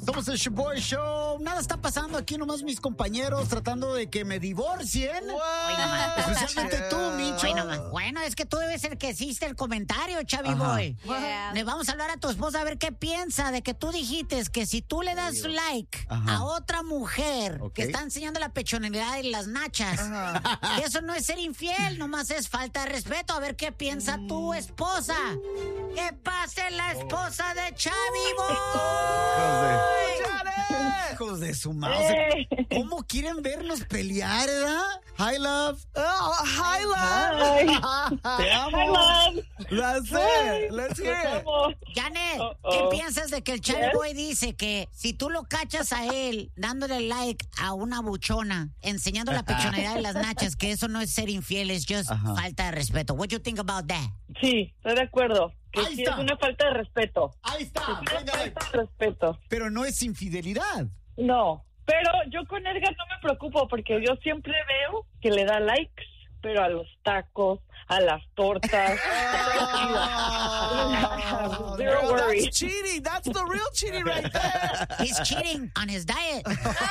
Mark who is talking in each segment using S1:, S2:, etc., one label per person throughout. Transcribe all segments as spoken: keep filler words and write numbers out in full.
S1: Somos el Shoboy Show. Nada está pasando aquí, nomás mis compañeros tratando de que me divorcien.
S2: Hoy nomás.
S1: Especialmente tú, Micho.
S2: Hoy nomás. Bueno, es que tú debes ser que hiciste el comentario, Chavi
S1: Ajá.
S2: Boy.
S3: Yeah.
S2: Le vamos a hablar a tu esposa a ver qué piensa de que tú dijiste que si tú le das like
S1: Ajá.
S2: a otra mujer
S1: Ok.
S2: que está enseñando la pechonalidad y las nachas, que eso no es ser infiel, nomás es falta de respeto. A ver qué piensa tu esposa. ¿Qué pase la esposa de Chavi Boy?
S1: Hijos de su madre. ¿Cómo quieren vernos pelear, verdad? Hi, love.
S4: Oh, hi, love.
S1: Te amo.
S4: Hi, love.
S1: That's it. Let's hear it.
S2: Janet,
S4: Uh-oh.
S2: ¿qué piensas de que el Chavi
S4: Yes.
S2: Boy dice que si tú lo cachas a él dándole like a una buchona, enseñando la pechonalidad de las nachas, que eso no es ser infiel, es just
S1: Ajá.
S2: falta de respeto? What do you think about that?
S4: Sí, estoy de acuerdo. Que
S1: Ahí
S4: sí
S1: está.
S4: es una falta de respeto.
S1: Ahí está.
S4: Es una
S1: Venga,
S4: falta de respeto.
S1: pero no es infidelidad.
S4: No, pero yo con Edgar no me preocupo porque yo siempre veo que le da likes, pero a los tacos, a las tortas.
S1: Oh,
S4: Zero
S1: girl,
S4: worry.
S1: that's cheating. That's the real cheating right there.
S2: He's cheating on his diet.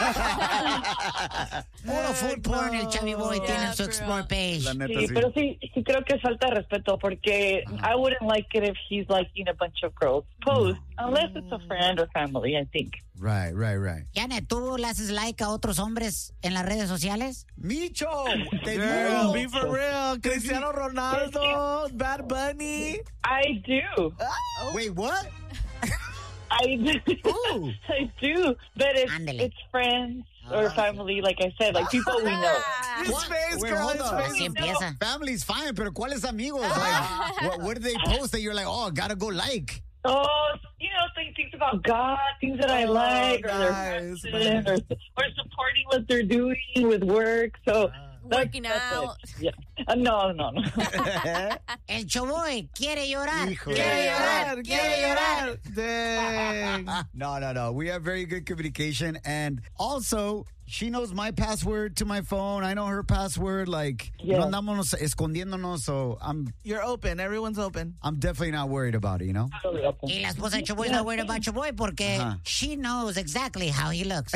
S2: Puro food porn el Chavi Boy tiene en su
S3: true.
S2: Explore page.
S1: La neta,
S4: Sí,
S1: sí.
S4: pero sí, sí creo que es falta de respeto porque I wouldn't like it if he's liking a bunch of girls post, unless it's a friend or family, I think.
S1: Right, right, right.
S2: Janet, ¿tú le haces like a otros hombres en las redes sociales?
S1: Micho, te
S5: Girl,
S1: digo.
S5: be for real. Cristiano Ronaldo, Bad Bunny.
S4: I do.
S1: Wait, what?
S4: I do.
S1: Ooh.
S4: I do. But it's,
S2: Ándele.
S4: it's friends or family, like I said, like people we know.
S5: His
S1: What?
S5: face,
S1: Wait,
S5: girl,
S1: hold
S5: his
S1: on.
S5: face.
S2: Así empieza.
S1: Family's fine, pero ¿cuáles amigos? Like, what, what do they post that you're like, oh, gotta go like?
S4: Oh, you know, th- things about God, things that I
S5: Oh,
S4: like, or their
S5: nice,
S4: person, or, or supporting what they're doing with work. So that's-
S3: Working
S4: that's
S3: out.
S4: it. Yeah. Uh, no, no, no.
S2: El Choboy quiere llorar.
S1: Hijo de-
S2: Quiere llorar.
S5: Quiere llorar. Dang.
S1: No, no, no. We have very good communication. And also, she knows my password to my phone. I know her password. Like,
S4: Yeah.
S1: no andamos escondiéndonos. So I'm
S5: You're open. Everyone's open.
S1: I'm definitely not worried about it, you know?
S4: Totally open.
S2: Y la esposa de Choboy no worried about Choboy porque
S1: Ajá.
S2: she knows exactly how he looks.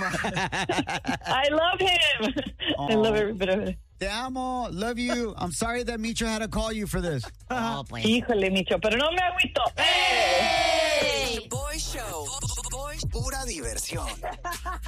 S4: I love him. I love every bit of it.
S1: Te amo. Love you. I'm sorry that Micho had to call you for this.
S2: Oh, pues.
S4: Híjole, Micho, pero no me agüito.
S6: The Boy Show. Boy, pura diversión.